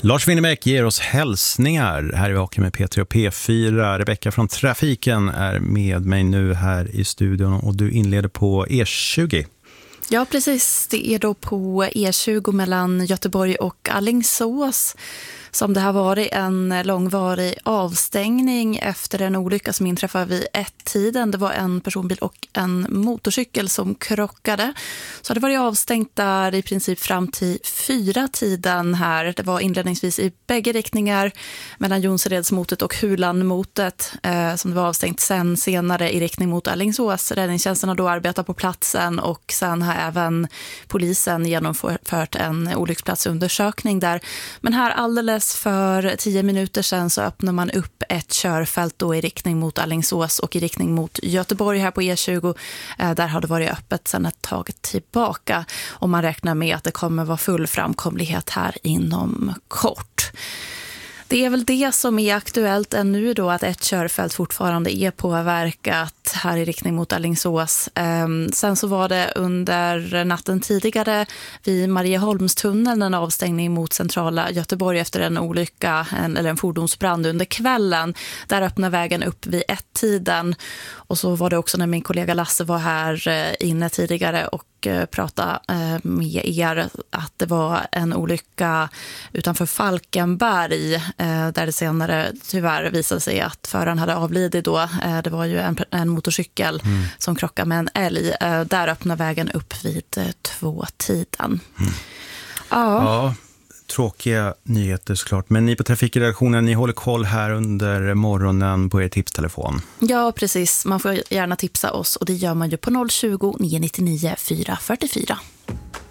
Lars Winnerbäck ger oss hälsningar. Här är vi Vaken med P3 och P4. Rebecka från Trafiken är med mig nu här i studion och du inleder på E20. Ja, precis. Det är då på E20 mellan Göteborg och Alingsås som det har varit en långvarig avstängning efter en olycka som inträffade vid 1-tiden. Det var en personbil och en motorcykel som krockade. Så det var avstängt där i princip fram till 4-tiden här. Det var inledningsvis i bägge riktningar mellan Jonseredsmotet och Hulanmotet som det var avstängt sen senare i riktning mot Alingsås. Räddningstjänsten har då arbetat på platsen och sen har även polisen genomfört en olycksplatsundersökning där. Men här alldeles för 10 minuter sedan så öppnar man upp ett körfält då i riktning mot Alingsås och i riktning mot Göteborg här på E20. Där har det varit öppet sedan ett tag tillbaka och man räknar med att det kommer vara full framkomlighet här inom kort. Det är väl det som är aktuellt ännu då, att ett körfält fortfarande är påverkat här i riktning mot Alingsås. Sen så var det under natten tidigare vid Marieholmstunneln en avstängning mot centrala Göteborg efter en olycka eller en fordonsbrand under kvällen. Där öppnar vägen upp vid 1-tiden och så var det också när min kollega Lasse var här inne tidigare och prata med er att det var en olycka utanför Falkenberg där det senare tyvärr visade sig att föraren hade avlidit då. Det var ju en motorcykel som krockade med en älg. Där öppnar vägen upp vid 2-tiden. Ja, tråkiga nyheter såklart. Men ni på Trafikredaktionen, ni håller koll här under morgonen på er tipstelefon. Ja, precis. Man får gärna tipsa oss och det gör man ju på 020 999 444.